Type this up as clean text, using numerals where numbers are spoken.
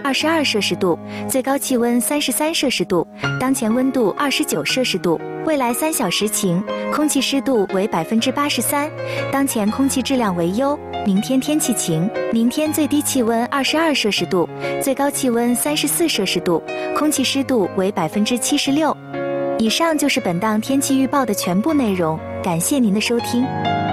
22摄氏度，最高气温33摄氏度，当前温度29摄氏度。未来3小时晴，空气湿度为83%，当前空气质量为优。明天天气晴，明天最低气温22摄氏度，最高气温34摄氏度，空气湿度为76%。以上就是本档天气预报的全部内容，感谢您的收听。